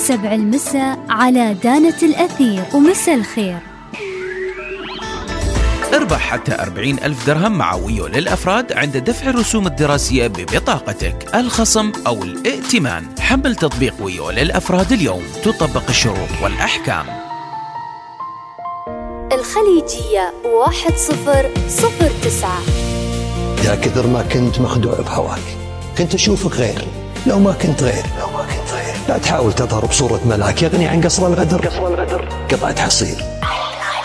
7 المساء على دانة الأثير. ومساء الخير. اربح حتى 40,000 درهم مع ويو للأفراد عند دفع الرسوم الدراسية ببطاقتك، الخصم أو الائتمان. حمل تطبيق ويو للأفراد اليوم، تطبق الشروط والأحكام. الخليجية 1009. يا كثر ما كنت مخدوع بهواك، كنت أشوفك غير. لو ما كنت غير لا تحاول تظهر بصورة ملاك يغني عن قصر الغدر. قطعة حصير